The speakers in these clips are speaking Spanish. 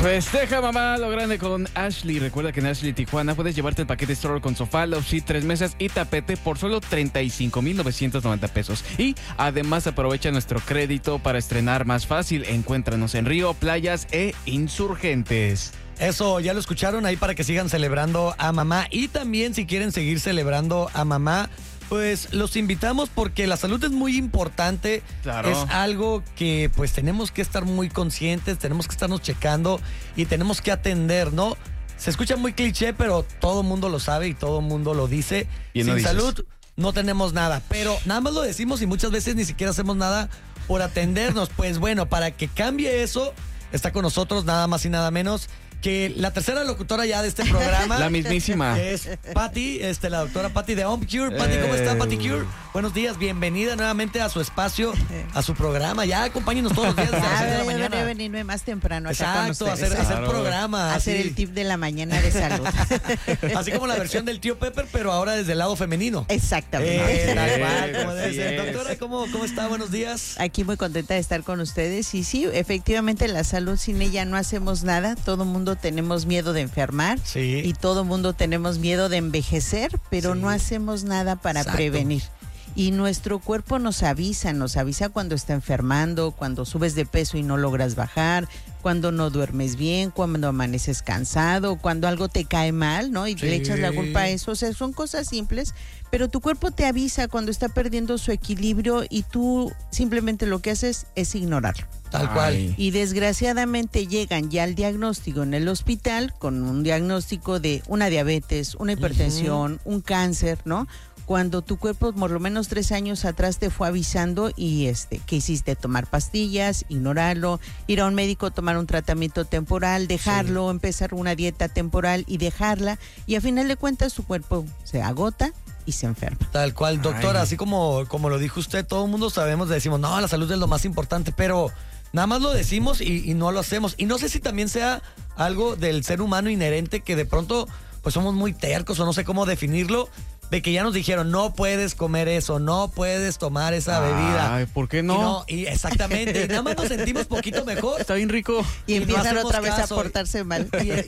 Festeja mamá lo grande con Ashley. Recuerda que en Ashley Tijuana puedes llevarte el paquete Stroller con sofá, love seat, 3 mesas y tapete por solo 35,990 pesos. Y además aprovecha nuestro crédito para estrenar más fácil. Encuéntranos en Río, Playas e Insurgentes. Eso, ya lo escucharon ahí para que sigan celebrando a mamá. Y también si quieren seguir celebrando a mamá, pues los invitamos porque la salud es muy importante. Claro. Es algo que pues tenemos que estar muy conscientes, tenemos que estarnos checando y tenemos que atender, ¿no? Se escucha muy cliché, pero todo el mundo lo sabe y todo el mundo lo dice. Y no Sin dices. salud no tenemos nada, pero nada más lo decimos y muchas veces ni siquiera hacemos nada por atendernos. Pues bueno, para que cambie eso, está con nosotros nada más y nada menos que la tercera locutora ya de este programa. La mismísima. Es Patti, la doctora Patti de Home Cure. Patti, ¿cómo está, Patti Cure? Buenos días, bienvenida nuevamente a su espacio, a su programa. Ya acompáñenos todos los días desde las 6 de la mañana. Debería venirme más temprano acá con Exacto, ustedes. hacer programa. Hacer así. el tip de la mañana de salud. Así como la versión del tío Pepper, pero ahora desde el lado femenino. Exactamente. Tal cual, como debe Así ser. es. Doctora, ¿cómo está? Buenos días. Aquí muy contenta de estar con ustedes. Y sí, efectivamente la salud, sin ella no hacemos nada. Todo mundo tenemos miedo de enfermar. Sí. Y todo mundo tenemos miedo de envejecer, pero Sí. no hacemos nada para Exacto. prevenir. Y nuestro cuerpo nos avisa cuando está enfermando, cuando subes de peso y no logras bajar, cuando no duermes bien, cuando amaneces cansado, cuando algo te cae mal, ¿no? Y Sí. le echas la culpa a eso. O sea, son cosas simples, pero tu cuerpo te avisa cuando está perdiendo su equilibrio y tú simplemente lo que haces es ignorarlo. Tal cual. Ay. Y desgraciadamente llegan ya al diagnóstico en el hospital con un diagnóstico de una diabetes, una hipertensión, un cáncer, ¿no? Cuando tu cuerpo por lo menos 3 años atrás te fue avisando y que hiciste tomar pastillas, ignorarlo, ir a un médico, tomar un tratamiento temporal, dejarlo, empezar una dieta temporal y dejarla, y a final de cuentas tu cuerpo se agota y se enferma. Tal cual, doctora, Ay. así como lo dijo usted, todo el mundo sabemos, decimos, no, la salud es lo más importante, pero nada más lo decimos y no lo hacemos. Y no sé si también sea algo del ser humano inherente que de pronto pues somos muy tercos o no sé cómo definirlo, de que ya nos dijeron, no puedes comer eso, no puedes tomar esa bebida. Ay, ¿por qué no? Y exactamente, y nada más nos sentimos poquito mejor. Está bien rico. Y Y no empiezan hacemos otra vez caso. a portarse mal.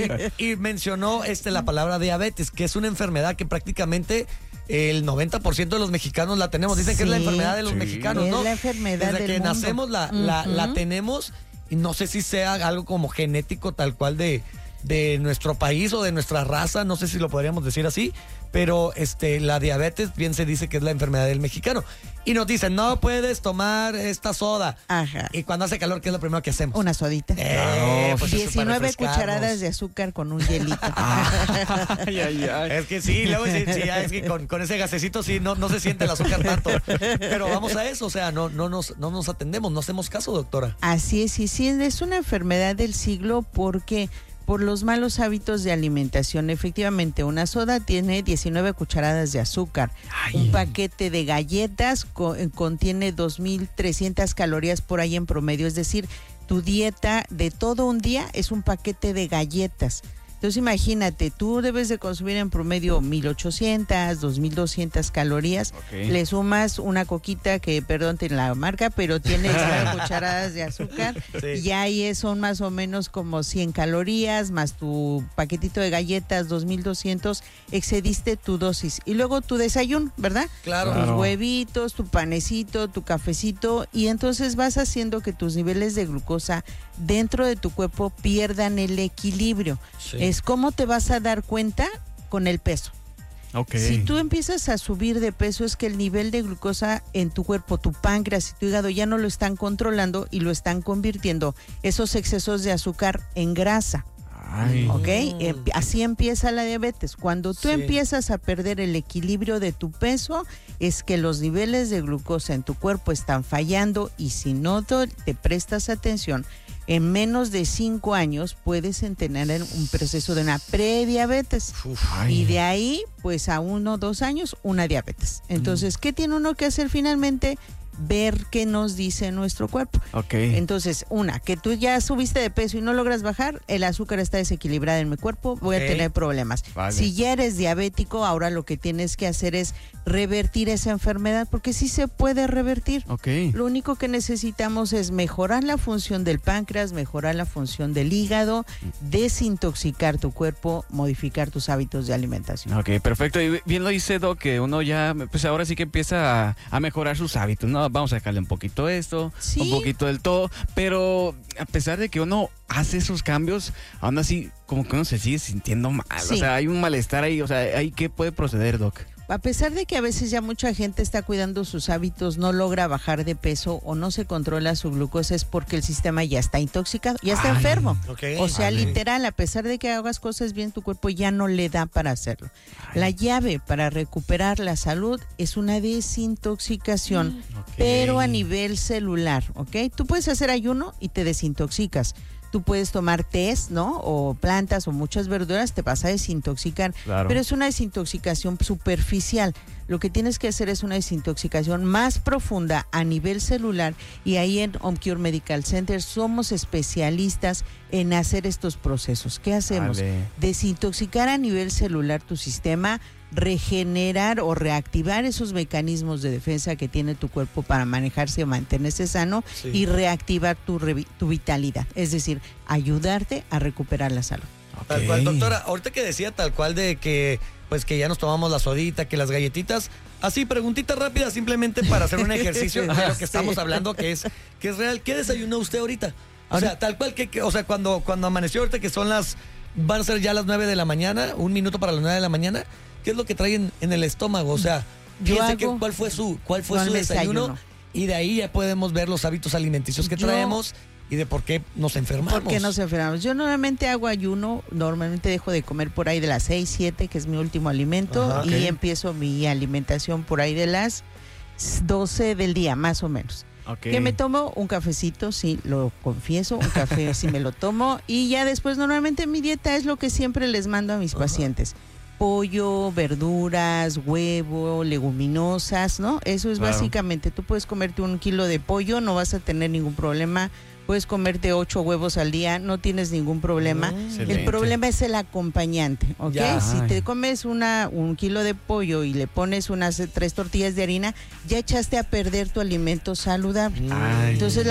Y mencionó la palabra diabetes, que es una enfermedad que prácticamente el 90% de los mexicanos la tenemos. Dicen que es la Sí. enfermedad de los Sí. mexicanos, Es ¿no? la enfermedad Desde del que mundo. nacemos la tenemos, y no sé si sea algo como genético tal cual de nuestro país o de nuestra raza, no sé si lo podríamos decir así, pero la diabetes bien se dice que es la enfermedad del mexicano. Y nos dicen, no puedes tomar esta soda. Ajá. Y cuando hace calor, ¿qué es lo primero que hacemos? Una sodita. Pues eso para 19 refrescarnos. cucharadas de azúcar con un hielito. Ay, ay, ay. Es que sí, luego sí, es que con ese gasecito sí no se siente el azúcar tanto. Pero vamos a eso, o sea, no nos atendemos, no hacemos caso, doctora. Así es, y sí, es una enfermedad del siglo porque por los malos hábitos de alimentación. Efectivamente, una soda tiene 19 cucharadas de azúcar. Ay. Un paquete de galletas contiene 2.300 calorías por ahí en promedio. Es decir, tu dieta de todo un día es un paquete de galletas. Entonces imagínate, tú debes de consumir en promedio 1.800, 2.200 calorías. Ok. Le sumas una coquita que, perdón, tiene la marca, pero tiene 9 cucharadas de azúcar. Sí. Y ya ahí son más o menos como 100 calorías, más tu paquetito de galletas, 2.200, excediste tu dosis. Y luego tu desayuno, ¿verdad? Claro. Tus Claro. huevitos, tu panecito, tu cafecito, y entonces vas haciendo que tus niveles de glucosa dentro de tu cuerpo pierdan el equilibrio. Sí. Es cómo te vas a dar cuenta con el peso. Ok. Si tú empiezas a subir de peso, es que el nivel de glucosa en tu cuerpo, tu páncreas y tu hígado ya no lo están controlando y lo están convirtiendo esos excesos de azúcar en grasa. Ay. ¿Ok? Así empieza la diabetes. Cuando tú Sí. empiezas a perder el equilibrio de tu peso, es que los niveles de glucosa en tu cuerpo están fallando, y si no te prestas atención, en menos de 5 años puedes tener un proceso de una prediabetes. Uf. Ay. Y de ahí, pues a 1 o 2 años, una diabetes. Entonces, ¿qué tiene uno que hacer finalmente? ver qué nos dice nuestro cuerpo. Ok. Entonces, que tú ya subiste de peso y no logras bajar, el azúcar está desequilibrada en mi cuerpo, voy a tener problemas. Vale. Si ya eres diabético, ahora lo que tienes que hacer es revertir esa enfermedad, porque sí se puede revertir. Ok. Lo único que necesitamos es mejorar la función del páncreas, mejorar la función del hígado, desintoxicar tu cuerpo, modificar tus hábitos de alimentación. Ok, perfecto. Y bien lo dice, Doc, que uno ya, pues ahora sí que empieza a mejorar sus hábitos, ¿no? Vamos a dejarle un poquito esto, Sí. un poquito del todo, pero a pesar de que uno hace esos cambios, aún así como que uno se sigue sintiendo mal. Sí. O sea, hay un malestar ahí, o sea, ¿ahí qué puede proceder, Doc? A pesar de que a veces ya mucha gente está cuidando sus hábitos, no logra bajar de peso o no se controla su glucosa, es porque el sistema ya está intoxicado, ya está Ay, enfermo. ok. O sea, Vale. literal, a pesar de que hagas cosas bien, tu cuerpo ya no le da para hacerlo. La llave para recuperar la salud es una desintoxicación, Ok. pero a nivel celular, ¿ok? Tú puedes hacer ayuno y te desintoxicas. Tú puedes tomar tés, ¿no? O plantas o muchas verduras, te vas a desintoxicar. Claro. Pero es una desintoxicación superficial. Lo que tienes que hacer es una desintoxicación más profunda a nivel celular, y ahí en OmCure Medical Center somos especialistas en hacer estos procesos. ¿Qué hacemos? Vale. Desintoxicar a nivel celular tu sistema, regenerar o reactivar esos mecanismos de defensa que tiene tu cuerpo para manejarse o mantenerse sano, Sí. y reactivar tu vitalidad, es decir, ayudarte a recuperar la salud. Tal cual, doctora, ahorita que decía tal cual de que pues que ya nos tomamos la sodita, que las galletitas, así preguntita rápida simplemente para hacer un ejercicio de lo que estamos hablando, que es real. ¿Qué desayunó usted ahorita? O sea, tal cual o sea, cuando amaneció ahorita, que van a ser ya las 9 de la mañana, 1 minuto para las 9 de la mañana, ¿qué es lo que traen en el estómago? O sea, Yo piense hago- cuál fue su no, el desayuno, desayuno. y de ahí ya podemos ver los hábitos alimenticios que Yo- traemos y de por qué nos enfermamos. ¿Por qué nos enfermamos? Yo normalmente hago ayuno, normalmente dejo de comer por ahí de las 6, 7, que es mi último alimento, Ajá, y ok. empiezo mi alimentación por ahí de las 12 del día, más o menos. Ok. Que me tomo un cafecito, sí, lo confieso, un café sí me lo tomo, y ya después normalmente mi dieta es lo que siempre les mando a mis pacientes. Pollo, verduras, huevo, leguminosas, ¿no? Eso es Claro. básicamente, tú puedes comerte 1 kilo de pollo, no vas a tener ningún problema. Puedes comerte 8 huevos al día, no tienes ningún problema. Excelente. El problema es el acompañante, ¿ok? Ya. Si Ay. te comes 1 kilo de pollo y le pones unas 3 tortillas de harina, ya echaste a perder tu alimento saludable. Ay. Entonces,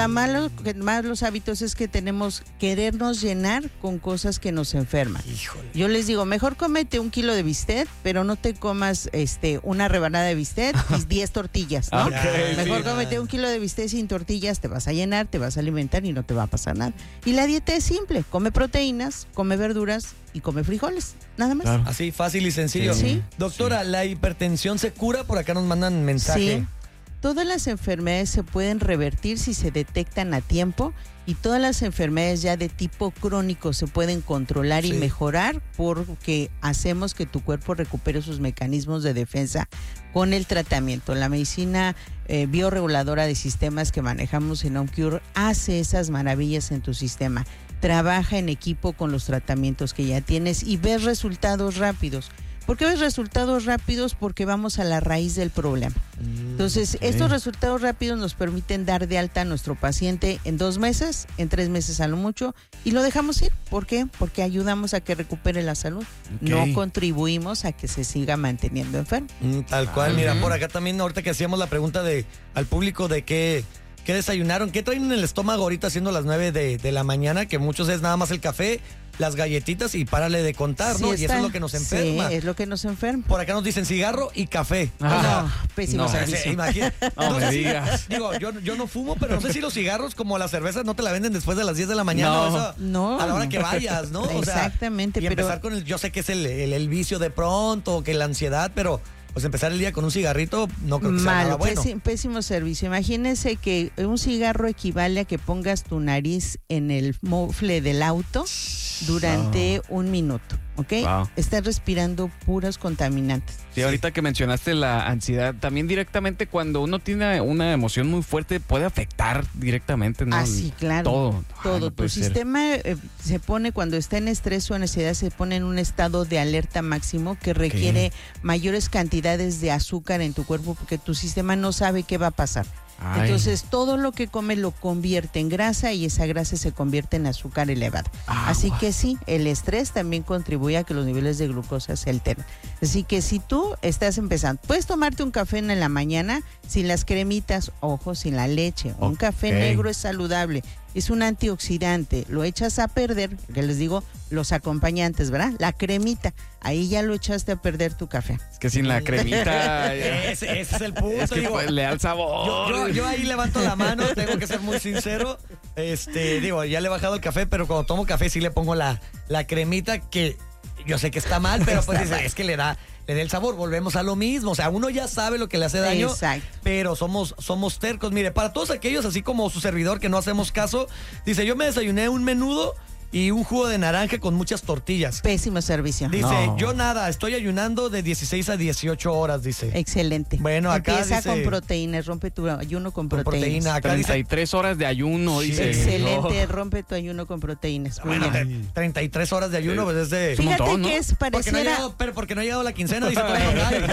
malos hábitos es que tenemos querernos llenar con cosas que nos enferman. Híjole. Yo les digo, mejor cómete 1 kilo de bistec, pero no te comas una rebanada de bistec y 10 tortillas, ¿no? Ok, Mejor sí. cómete 1 kilo de bistec sin tortillas, te vas a llenar, te vas a alimentar y no te va a pasar nada. Y la dieta es simple, come proteínas, come verduras y come frijoles, nada más. Claro. Así, fácil y sencillo. Sí. Doctora, ¿la hipertensión se cura? Por acá nos mandan mensaje. Sí. Todas las enfermedades se pueden revertir si se detectan a tiempo, y todas las enfermedades ya de tipo crónico se pueden controlar y Sí. mejorar porque hacemos que tu cuerpo recupere sus mecanismos de defensa con el tratamiento. La medicina bioreguladora de sistemas que manejamos en OmCure hace esas maravillas en tu sistema. Trabaja en equipo con los tratamientos que ya tienes y ves resultados rápidos. ¿Por qué ves resultados rápidos? Porque vamos a la raíz del problema. Entonces, estos resultados rápidos nos permiten dar de alta a nuestro paciente en 2 meses, en 3 meses a lo mucho, y lo dejamos ir. ¿Por qué? Porque ayudamos a que recupere la salud. Ok. No contribuimos a que se siga manteniendo enfermo. Tal cual, mira, por acá también, ahorita que hacíamos la pregunta al público de qué desayunaron, qué traen en el estómago ahorita siendo las 9 de la mañana, que muchos es nada más el café, las galletitas y párale de contar, Sí ¿no? Y eso está. es lo que nos enferma. Sí, es lo que nos enferma. Por acá nos dicen cigarro y café. Ah, No, pésimo no. servicio. No me digas. Digo, yo no fumo, pero no sé si los cigarros, como la cerveza, no te la venden después de las 10 de la mañana. No. Eso, No. a la hora que vayas, ¿no? O sea, Exactamente, y pero- empezar con yo sé que es el vicio de pronto, que la ansiedad, pero pues empezar el día con un cigarrito no creo que sea nada Malo, bueno. pésimo servicio. Imagínense que un cigarro equivale a que pongas tu nariz en el mofle del auto durante 1 minuto, ¿ok? Wow. Estás respirando puros contaminantes. Sí, ahorita que mencionaste la ansiedad, también directamente cuando uno tiene una emoción muy fuerte puede afectar directamente, ¿no? Ah, sí, claro. Todo. Ay, Todo. no Tu puede ser. sistema se pone, cuando está en estrés o en ansiedad, se pone en un estado de alerta máximo que requiere mayores cantidades de azúcar en tu cuerpo porque tu sistema no sabe qué va a pasar. Ay. Entonces todo lo que come lo convierte en grasa y esa grasa se convierte en azúcar elevada. Así que sí, el estrés también contribuye a que los niveles de glucosa se alteren. Así que si tú estás empezando, puedes tomarte un café en la mañana sin las cremitas, ojo, sin la leche. Un café negro es saludable, es un antioxidante, lo echas a perder, que les digo, los acompañantes, ¿verdad? La cremita, ahí ya lo echaste a perder tu café. Es que sin la cremita... Ese es el punto. Es que digo, le da el sabor. yo ahí levanto la mano, tengo que ser muy sincero. Digo, ya le he bajado el café, pero cuando tomo café sí le pongo la cremita, que yo sé que está mal, pero pues dice, es que le da el sabor. Volvemos a lo mismo. O sea, uno ya sabe lo que le hace daño. Exacto. Pero somos tercos. Mire, para todos aquellos, así como su servidor, que no hacemos caso, dice, yo me desayuné un menudo y un jugo de naranja con muchas tortillas. Pésimo servicio. Dice, No. yo nada, estoy ayunando de 16 a 18 horas, dice. Excelente. Bueno, acá empieza dice- con proteínas, rompe tu ayuno con proteínas. Acá dice, 33 horas de ayuno, Sí. dice. Excelente, No. rompe tu ayuno con proteínas. Muy bueno, bien. 33 horas de ayuno, pues es de... un Fíjate montón, ¿no? que es Porque no, ha pareciera... llegado, pero porque no ha llegado la quincena, dice. todavía no hay.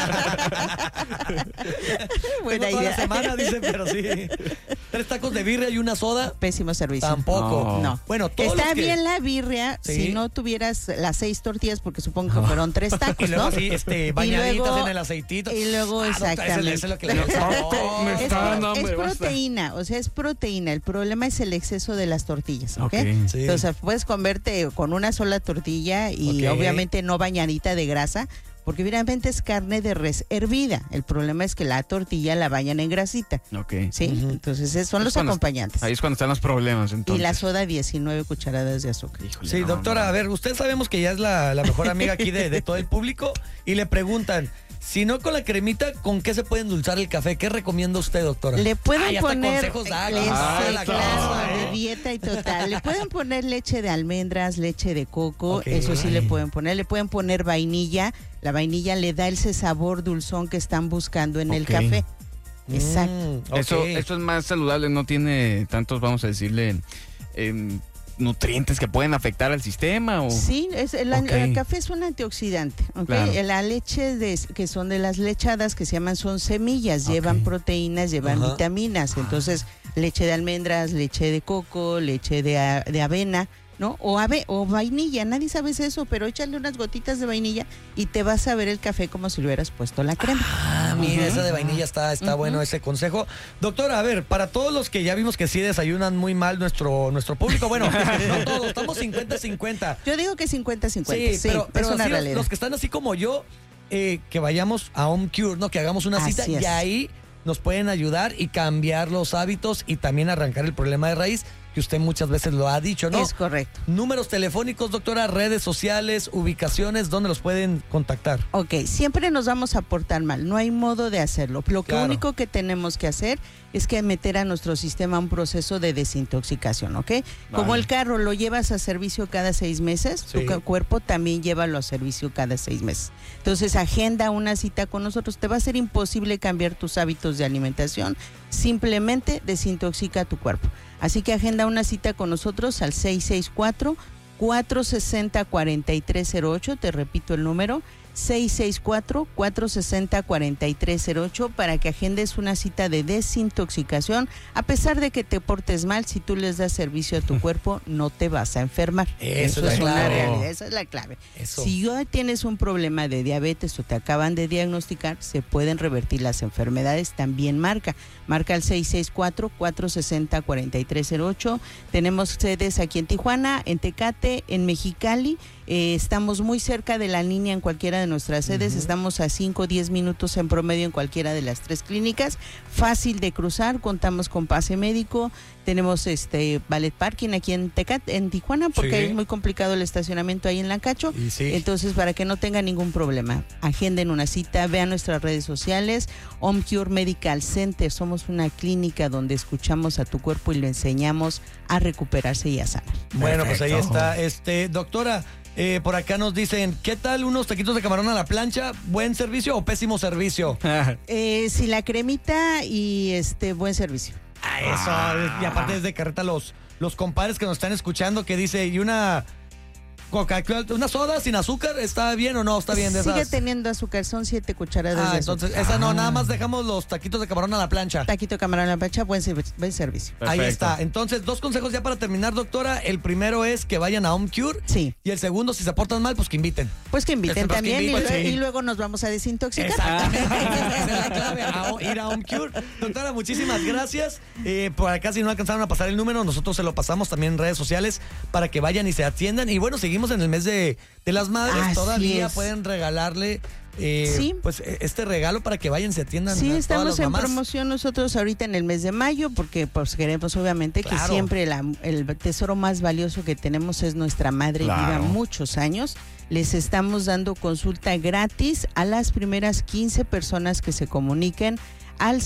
Buena Tengo toda la idea. semana, dice, pero sí. 3 tacos de birria y una soda, Pésimo servicio. tampoco. No. Bueno, todos Está los que... bien la birria Sí. si no tuvieras las 6 tortillas, porque supongo que fueron 3 tacos, Y luego ¿no? así, bañaditas luego- en el aceitito. y luego, doctora, exactamente. Eso es lo que le da sabor. Me Es, está dando es hambre, basta. proteína, o sea, es proteína. El problema es el exceso de las tortillas, ¿ok? Ok. Sí. Entonces, puedes comerte con una sola tortilla y Ok. obviamente no bañadita de grasa, porque obviamente es carne de res hervida. El problema es que la tortilla la bañan en grasita, Ok. ¿sí? Entonces, son los cuando- acompañantes. Ahí es cuando están los problemas, Y entonces. la soda, 19 cucharadas de azúcar. Híjole, Sí, no, doctora, no. a ver, usted sabemos que ya es la mejor amiga aquí de todo el público y le preguntan, si no con la cremita, ¿con qué se puede endulzar el café? ¿Qué recomienda usted, doctora? Le pueden Ay, hasta poner consejos da, les- la claro, cosa, de dieta y total. Le pueden poner leche de almendras, leche de coco, Ok. eso sí le pueden poner. Le pueden poner vainilla. La vainilla le da ese sabor dulzón que están buscando en el Ok. café. Exacto. Ok. Eso es más saludable, no tiene tantos, vamos a decirle, nutrientes que pueden afectar al sistema. O... Sí, el Ok. café es un antioxidante. ¿Ok? Claro. La leche que son de las lechadas que se llaman son semillas, llevan proteínas, llevan Ajá. vitaminas. Entonces, leche de almendras, leche de coco, leche de avena, ¿no? O vainilla, nadie sabe eso, pero échale unas gotitas de vainilla y te vas a ver el café como si le hubieras puesto la crema. Ah, mira, esa de vainilla está bueno ese consejo. Doctora, a ver, para todos los que ya vimos que sí desayunan muy mal nuestro público, bueno, no todos, estamos 50-50. Yo digo que 50-50. Sí, pero es una así realidad. los que están así como yo, que vayamos a Home Cure, ¿no? Que hagamos una cita Así y es. ahí nos pueden ayudar y cambiar los hábitos y también arrancar el problema de raíz, que usted muchas veces lo ha dicho, ¿no? Es correcto. Números telefónicos, doctora, redes sociales, ubicaciones, ¿dónde los pueden contactar? Ok, siempre nos vamos a portar mal, no hay modo de hacerlo. Lo que Claro. único que tenemos que hacer es que meter a nuestro sistema un proceso de desintoxicación, ¿ok? Como Vale. el carro lo llevas a servicio cada 6 meses, Sí. tu cuerpo también llévalo a servicio cada 6 meses. Entonces, agenda una cita con nosotros. Te va a ser imposible cambiar tus hábitos de alimentación, simplemente desintoxica tu cuerpo. Así que agenda una cita con nosotros al 664-460-4308, te repito el número, 664-460-4308 para que agendes una cita de desintoxicación. A pesar de que te portes mal, si tú les das servicio a tu cuerpo, no te vas a enfermar. Eso es es la una clave. realidad, esa es la clave. Eso. Si hoy tienes un problema de diabetes o te acaban de diagnosticar, se pueden revertir las enfermedades. También marca al 664-460-4308. Tenemos sedes aquí en Tijuana, en Tecate, en Mexicali. Estamos muy cerca de la línea en cualquiera de nuestras sedes. Estamos a 5 o 10 minutos en promedio en cualquiera de las 3 clínicas. Fácil de cruzar, contamos con pase médico. Tenemos valet parking aquí en Tecate, en Tijuana, porque Sí. es muy complicado el estacionamiento ahí en Lancacho. Y sí. Entonces, para que no tengan ningún problema, agenden una cita, vean nuestras redes sociales. Home Cure Medical Center, somos una clínica donde escuchamos a tu cuerpo y lo enseñamos a recuperarse y a sanar. Bueno, pues ahí Perfecto. está. Doctora, por acá nos dicen, ¿qué tal unos taquitos de camarón a la plancha? ¿Buen servicio o pésimo servicio? Si la cremita y buen servicio. Eso, y aparte desde Carreta los compadres que nos están escuchando que dice, y una Coca-Cola, una soda sin azúcar, ¿está bien o no? ¿Está bien de esas? Sigue teniendo azúcar, son 7 cucharadas de azúcar. Entonces, esa no, nada más dejamos los taquitos de camarón a la plancha. Taquito de camarón a la plancha, buen servicio. Perfecto. Ahí está. Entonces, 2 consejos ya para terminar, doctora. El primero es que vayan a Home Cure. Sí. Y el segundo, si se portan mal, pues que inviten. Pues que inviten Pues que también inviten, y sí. luego nos vamos a desintoxicar. Exactamente. Esa es la clave, ir a Home Cure. Doctora, muchísimas gracias. Por acá, si no alcanzaron a pasar el número, nosotros se lo pasamos también en redes sociales para que vayan y se atiendan. Y bueno, seguimos en el mes de las madres. Así Todavía es. pueden regalarle Sí. pues este regalo para que vayan y se atiendan. Sí, a todas estamos las en mamás. promoción nosotros ahorita en el mes de mayo porque pues queremos obviamente que Claro. siempre el tesoro más valioso que tenemos es nuestra madre y Claro. viva muchos años. Les estamos dando consulta gratis a las primeras 15 personas que se comuniquen al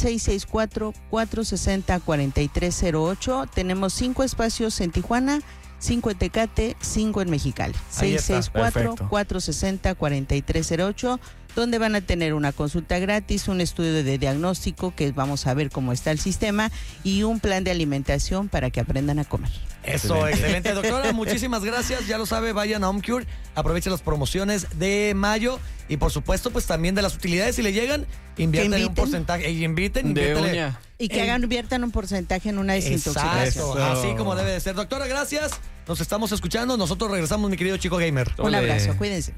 664-460-4308. Tenemos 5 espacios en Tijuana, 5 en Tecate, 5 en Mexicali. Ahí está. 664-460-4308, donde van a tener una consulta gratis, un estudio de diagnóstico que vamos a ver cómo está el sistema y un plan de alimentación para que aprendan a comer. Eso, excelente, doctora. Muchísimas gracias. Ya lo sabe, vayan a Home Cure, aprovechen las promociones de mayo y por supuesto, pues también de las utilidades. Si le llegan, inviértanle un inviten. porcentaje. Y inviten, De inviértale. uña. Y que inviertan un porcentaje en una desintoxicación. Exacto, Eso. así como debe de ser. Doctora, gracias. Nos estamos escuchando. Nosotros regresamos, mi querido chico gamer. Un Ole. abrazo, cuídense.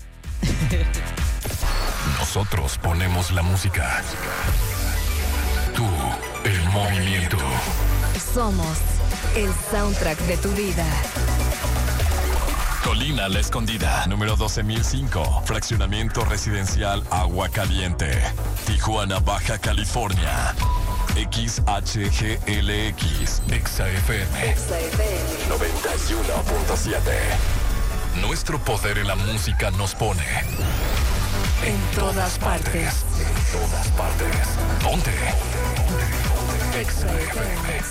Nosotros ponemos la música. Tú, el movimiento. Somos el soundtrack de tu vida. Colina La Escondida, número 12005. Fraccionamiento residencial Agua Caliente. Tijuana, Baja California. XHGLX. XFM 91.7. Nuestro poder en la música nos pone En todas partes. En todas partes. Ponte. XFM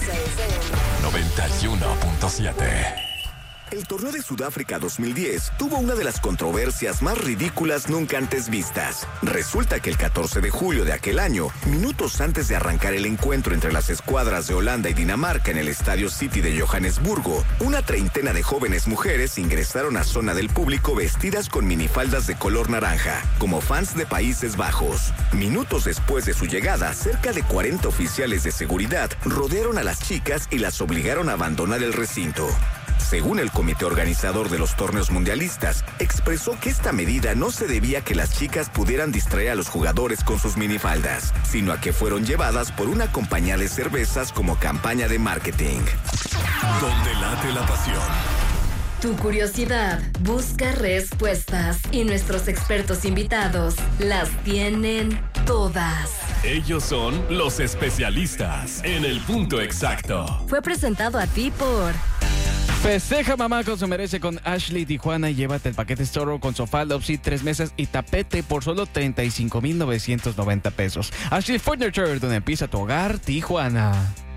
91.7. El torneo de Sudáfrica 2010 tuvo una de las controversias más ridículas nunca antes vistas. Resulta que el 14 de julio de aquel año, minutos antes de arrancar el encuentro entre las escuadras de Holanda y Dinamarca en el Estadio City de Johannesburgo, una treintena de jóvenes mujeres ingresaron a zona del público vestidas con minifaldas de color naranja, como fans de Países Bajos. Minutos después de su llegada, cerca de 40 oficiales de seguridad rodearon a las chicas y las obligaron a abandonar el recinto. Según el comité organizador de los torneos mundialistas, expresó que esta medida no se debía a que las chicas pudieran distraer a los jugadores con sus minifaldas, sino a que fueron llevadas por una compañía de cervezas como campaña de marketing. Donde late la pasión. Tu curiosidad busca respuestas y nuestros expertos invitados las tienen todas. Ellos son los especialistas en el punto exacto. Fue presentado a ti por Festeja mamá con su merece con Ashley Tijuana y llévate el paquete Store con sofá, love seat, 3 mesas y tapete por solo 35,990 pesos. Ashley Furniture, donde empieza tu hogar, Tijuana.